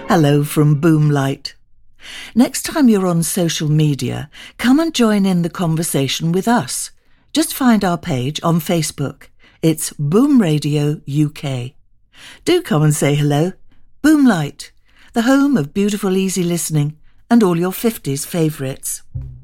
Hello from Boomlight. Next time you're on social media, come and join in the conversation with us. Just find our page on Facebook. It's Boom Radio UK. Do come and say hello. Boomlight, the home of beautiful easy listening and all your 50s favourites.